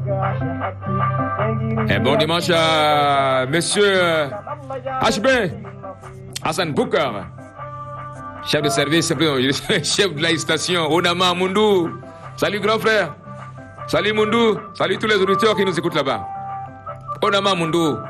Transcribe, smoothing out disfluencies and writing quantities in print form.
Et bon dimanche à monsieur HB Hassan Boukar, chef de service, chef de la station Onama Mundou. Salut grand frère. Salut Mundou. Salut tous les auditeurs qui nous écoutent là-bas. Onama Mundou.